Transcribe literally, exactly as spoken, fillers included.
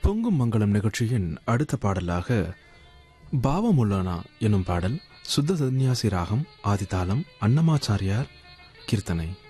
பொங்கும் மங்களம் நிகழ்ச்சியின் அடுத்த பாடலாக பாவமுல்லனா எனும் பாடல் சுத்த சந்நியாசி ராகம் ஆதிதாளம் அன்னமாச்சாரியார் கீர்த்தனை.